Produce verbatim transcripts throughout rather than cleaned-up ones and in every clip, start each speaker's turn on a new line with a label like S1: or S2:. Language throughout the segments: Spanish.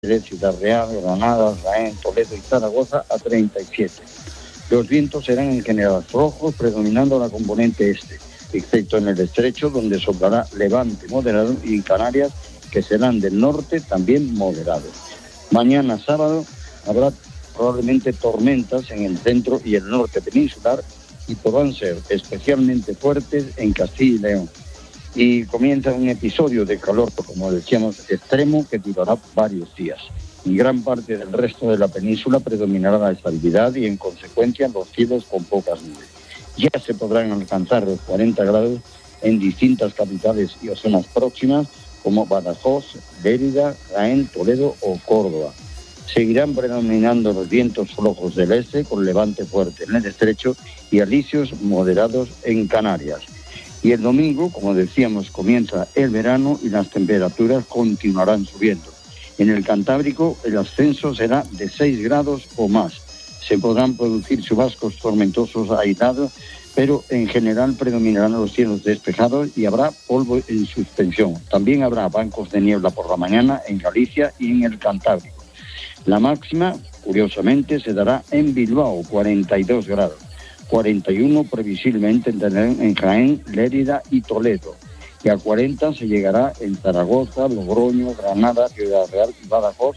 S1: Jerez, Ciudad Real, Granada, Jaén, Toledo y Zaragoza a treinta y siete. Los vientos serán en general flojos, predominando la componente este, excepto en el estrecho, donde soplará levante moderado, y en Canarias, que serán del norte también moderados. Mañana sábado habrá probablemente tormentas en el centro y el norte peninsular y podrán ser especialmente fuertes en Castilla y León. Y comienza un episodio de calor, como decíamos, extremo, que durará varios días. En gran parte del resto de la península predominará la estabilidad y, en consecuencia, los cielos con pocas nubes. Ya se podrán alcanzar los cuarenta grados en distintas capitales y zonas próximas, como Badajoz, Lérida, Jaén, Toledo o Córdoba. Seguirán predominando los vientos flojos del este, con levante fuerte en el estrecho y alisios moderados en Canarias. Y el domingo, como decíamos, comienza el verano y las temperaturas continuarán subiendo. En el Cantábrico el ascenso será de seis grados o más. Se podrán producir chubascos tormentosos aislados, pero en general predominarán los cielos despejados y habrá polvo en suspensión. También habrá bancos de niebla por la mañana en Galicia y en el Cantábrico. La máxima, curiosamente, se dará en Bilbao, cuarenta y dos grados. cuarenta y uno previsiblemente en Jaén, Lérida y Toledo. Y a cuarenta se llegará en Zaragoza, Logroño, Granada, Ciudad Real y Badajoz.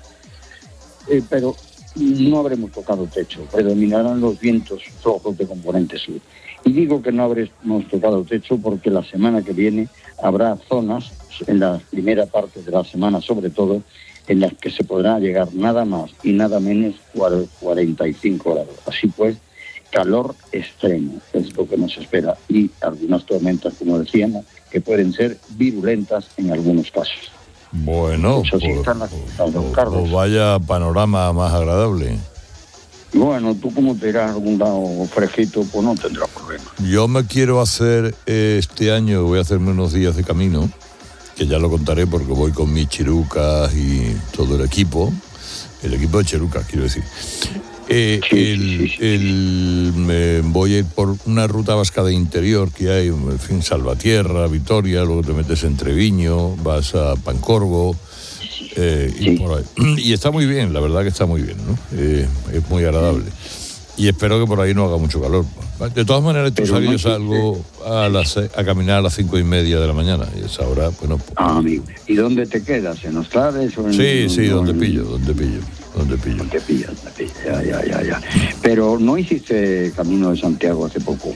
S1: Eh, pero no habremos tocado techo, predominarán los vientos flojos de componente sur. Y digo que no habremos tocado techo porque la semana que viene habrá zonas, en la primera parte de la semana sobre todo, en las que se podrá llegar nada más y nada menos cuarenta y cinco grados. Así pues, calor extremo es lo que nos espera, y algunas tormentas, como decíamos, que pueden ser virulentas en algunos casos.
S2: Bueno,
S1: Eso sí,
S2: pues,
S1: están las,
S2: pues,
S1: los cargos.
S2: pues vaya panorama más agradable.
S1: Bueno, tú como te irás a algún lado fresquito, pues no tendrás problema.
S2: Yo me quiero hacer eh, este año, voy a hacerme unos días de camino, que ya lo contaré porque voy con mis chirucas y todo el equipo, el equipo de chirucas, quiero decir. Eh,
S1: Sí,
S2: el,
S1: sí, sí, sí.
S2: el, me voy a ir por una ruta vasca de interior que hay, en fin, Salvatierra, Vitoria, luego te metes en Treviño, vas a Pancorbo, eh, y
S1: Sí.
S2: por ahí. Y está muy bien, la verdad que está muy bien, ¿no? Eh, es muy agradable. Y espero que por ahí no haga mucho calor. De todas maneras, tú
S1: Pero
S2: sabes,
S1: no
S2: yo salgo a, las, a caminar a las cinco y media de la mañana, y a esa hora, bueno... Pues,
S1: Ah, amigo. ¿Y dónde te quedas? ¿En Ostales o en...?
S2: sí, sí,
S1: no,
S2: donde
S1: en-
S2: pillo, donde pillo, donde pillo.
S1: Donde pillas, donde pillas. Ya, ya, ya, ya. Pero ¿no hiciste Camino de Santiago hace poco?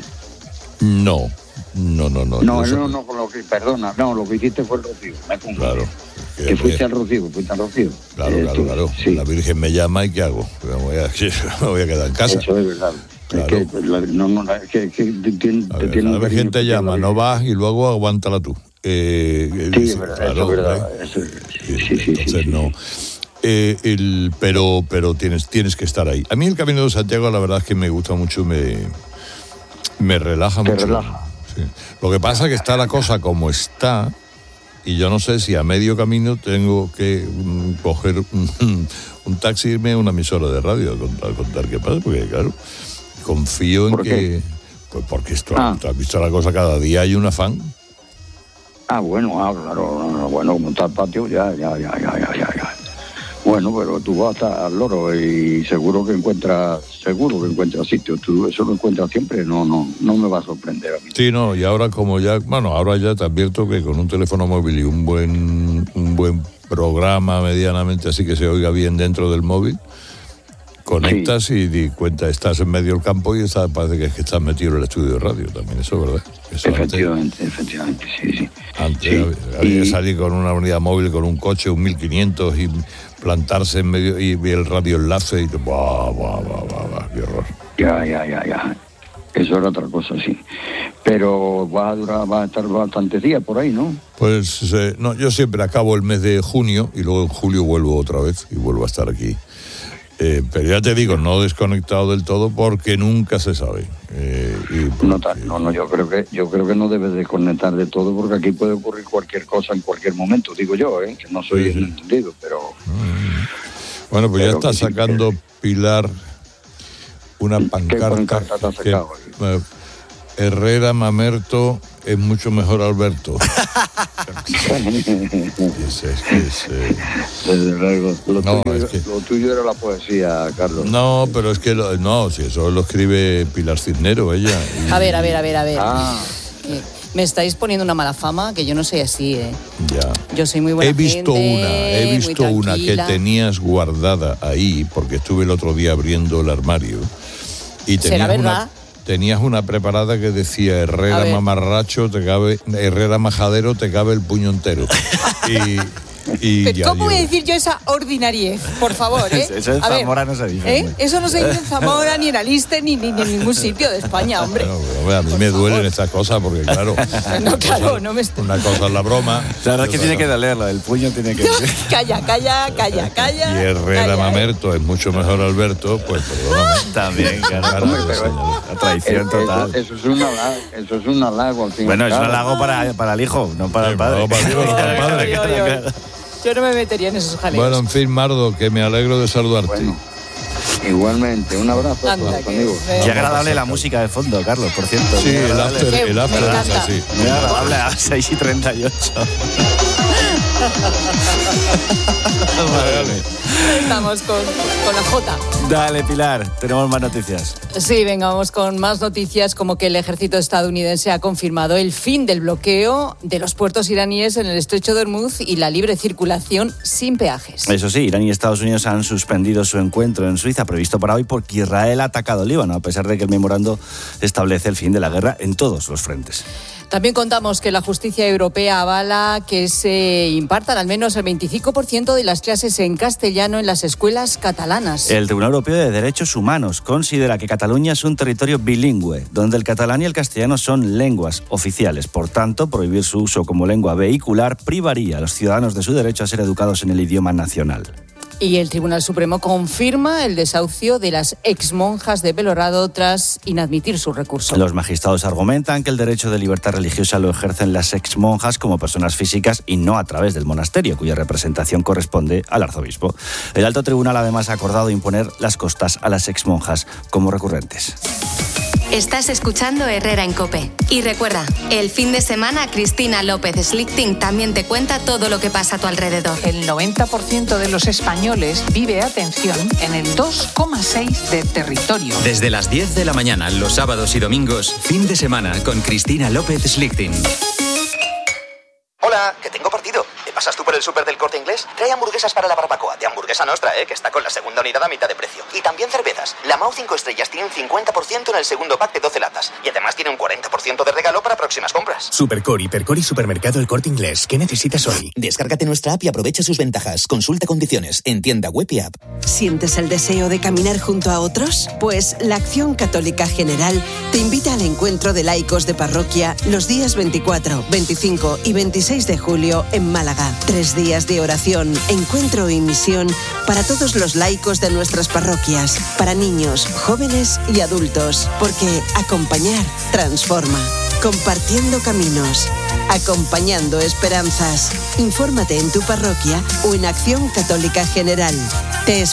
S2: No, no, no, no.
S1: No,
S2: yo
S1: no,
S2: so-
S1: no, con lo que, perdona, no, lo que hiciste fue el Rocío, me confundí.
S2: Claro.
S1: Que fuiste al Rocío, fuiste al Rocío.
S2: Claro,
S1: Eh,
S2: claro,
S1: tú-
S2: claro.
S1: Sí,
S2: La Virgen me llama y ¿qué hago? Me voy a, me voy a quedar en casa.
S1: eso es verdad.
S2: Claro.
S1: Es que, la, no, no, la- que, que te, tiene-
S2: A
S1: te
S2: ver,
S1: tiene
S2: la
S1: un
S2: Virgen
S1: cariño
S2: te
S1: especial
S2: llama,
S1: la
S2: no
S1: Virgen.
S2: vas y luego aguántala tú. Eh, eh,
S1: Sí,
S2: dice,
S1: es verdad,
S2: claro,
S1: eso es verdad.
S2: ¿eh?
S1: Eso, sí, sí, sí.
S2: Entonces
S1: sí,
S2: no.
S1: sí.
S2: Eh, el, pero pero tienes, tienes que estar ahí. A mí el Camino de Santiago, la verdad es que me gusta mucho, me, me relaja
S1: Te
S2: mucho.
S1: relaja.
S2: Sí. Lo que pasa es que está la cosa como está, y yo no sé si a medio camino tengo que mm, coger un, un taxi y irme a una emisora de radio a contar, a contar qué pasa, porque claro, confío en
S1: ¿Por
S2: que...
S1: qué?
S2: Pues porque esto,
S1: Ah.
S2: ¿tú has visto la cosa? Cada día hay un afán.
S1: Ah, bueno, ah, claro, no, no, bueno, como está el patio, ya, ya, ya, ya, ya, ya, ya. Bueno, pero tú vas hasta al loro y seguro que encuentras, seguro que encuentras sitio. Tú eso lo encuentras siempre, no, no, no me va a sorprender a mí.
S2: Sí, no, y ahora como ya, bueno, ahora ya te advierto que con un teléfono móvil y un buen, un buen programa medianamente así que se oiga bien dentro del móvil, conectas y di cuenta, estás en medio del campo y está, parece que es que estás metido en el estudio de radio también, eso es verdad. Eso
S1: Efectivamente, efectivamente, sí, sí.
S2: Antes, antes
S1: Sí,
S2: había, había que
S1: y-
S2: salir con una unidad móvil, con un coche, un mil quinientos y plantarse en medio y el radioenlace y ¡buah, buah, buah, buah, buah, qué horror!
S1: Ya, ya, ya, ya. Eso era otra cosa, sí. Pero va a durar, va a estar bastantes días por ahí, ¿no?
S2: Pues eh, no, yo siempre acabo el mes de junio y luego en julio vuelvo otra vez y vuelvo a estar aquí. Eh, pero ya te digo, no desconectado del todo porque nunca se sabe. Eh, y
S1: No, ta- no, no, yo creo que yo creo que no debes desconectar de todo porque aquí puede ocurrir cualquier cosa en cualquier momento, digo yo, ¿eh? Que no soy
S2: Sí, sí.
S1: entendido, pero
S2: Bueno, pues ya
S1: Pero
S2: está
S1: que sí,
S2: sacando Pilar una
S1: ¿qué
S2: pancarta.
S1: pancarta te ha
S2: que,
S1: sacado?
S2: eh, Herrera, Mamerto es mucho mejor Alberto. es, es, es, eh...
S1: Desde luego. Lo,
S2: no,
S1: tuyo,
S2: es que...
S1: lo tuyo era la poesía, Carlos.
S2: No, pero es que lo, no, si eso lo escribe Pilar Cisnero, ella. Y...
S3: A ver, a ver, a ver, a ver.
S1: Ah.
S3: Eh, me estáis poniendo una mala fama, que yo no soy así, ¿eh?
S2: Ya.
S3: Yo soy muy buena
S2: He visto
S3: gente,
S2: una, he visto una que tenías guardada ahí, porque estuve el otro día abriendo el armario. Y tenías
S3: ¿será verdad?
S2: Una, tenías una preparada que decía Herrera mamarracho, te cabe, Herrera majadero, te cabe el puño entero. y... Y
S3: Pero ¿cómo voy a decir yo esa ordinariez? Por favor, ¿eh?
S4: Eso en Zamora no se dice.
S3: ¿eh? Eso no se dice en Zamora, ni en Aliste, ni, ni, ni en ningún sitio de España, hombre.
S2: Bueno, bueno, a mí por me favor. duelen estas cosas porque, claro...
S3: No, claro, cosa, no me...
S2: Una cosa es la broma...
S4: La verdad es que tiene que dolerlo, el puño tiene que...
S3: No, calla, calla, calla, calla.
S2: Y Herrera calla, Mamerto eh. es mucho mejor Alberto, pues perdóname.
S4: También, claro. La traición total.
S1: Eso, eso, es un halago, eso es un halago, al fin.
S4: Bueno, es un halago para, para el hijo, no para sí, el padre.
S2: No, para el hijo, no para el padre.
S3: Yo, yo, yo, yo no me metería en esos jaleos.
S2: Bueno, en fin, Mardo, que me alegro de saludarte. Bueno,
S1: igualmente, un abrazo a todos, amigos.
S4: Qué agradable la música de fondo, Carlos, por cierto.
S2: Sí, el after,
S3: Qué,
S2: el after es así.
S4: Muy agradable a seis y treinta y ocho.
S2: Vale.
S3: Estamos con, con la J.
S4: Dale, Pilar, tenemos más noticias.
S3: Sí, venga, vamos con más noticias, como que el ejército estadounidense ha confirmado el fin del bloqueo de los puertos iraníes en el estrecho de Hormuz y la libre circulación sin peajes.
S4: Eso sí, Irán y Estados Unidos han suspendido su encuentro en Suiza previsto para hoy porque Israel ha atacado Líbano, a pesar de que el memorando establece el fin de la guerra en todos los frentes.
S3: También contamos que la justicia europea avala que se impartan al menos el veinticinco por ciento de las clases en castellano en las escuelas catalanas.
S4: El Tribunal Europeo de Derechos Humanos considera que Cataluña es un territorio bilingüe, donde el catalán y el castellano son lenguas oficiales. Por tanto, prohibir su uso como lengua vehicular privaría a los ciudadanos de su derecho a ser educados en el idioma nacional.
S3: Y el Tribunal Supremo confirma el desahucio de las exmonjas de Belorado tras inadmitir su recurso.
S4: Los magistrados argumentan que el derecho de libertad religiosa lo ejercen las exmonjas como personas físicas y no a través del monasterio, cuya representación corresponde al arzobispo. El alto tribunal además ha acordado imponer las costas a las exmonjas como recurrentes.
S5: Estás escuchando Herrera en COPE. Y recuerda, el fin de semana Cristina López Slichting también te cuenta todo lo que pasa a tu alrededor.
S6: El noventa por ciento de los españoles vive, atención, en el dos coma seis de territorio.
S7: Desde las diez de la mañana, los sábados y domingos, fin de semana con Cristina López Slichting.
S8: Hola, que tengo partido. ¿Me pasas tú por el súper del Corte Inglés? Trae hamburguesas para la barbacoa, de Hamburguesa Nostra, ¿eh? Que está con la segunda unidad a mitad de precio. Y también cervezas. La Mau cinco estrellas tiene un cincuenta por ciento en el segundo pack de doce latas. Y además tiene un cuarenta por ciento de regalo para próximas compras.
S9: Supercore, Hipercore y Supermercado El Corte Inglés. ¿Qué necesitas hoy?
S10: Descárgate nuestra app y aprovecha sus ventajas. Consulta condiciones en tienda web y app.
S11: ¿Sientes el deseo de caminar junto a otros? Pues la Acción Católica General te invita al encuentro de laicos de parroquia los días veinticuatro, veinticinco y veintiséis de julio en Málaga. Tres días de oración, encuentro y misión para todos los laicos de nuestras parroquias, para niños, jóvenes y adultos, porque acompañar transforma. Compartiendo caminos, acompañando esperanzas. Infórmate en tu parroquia o en Acción Católica General. Te espero.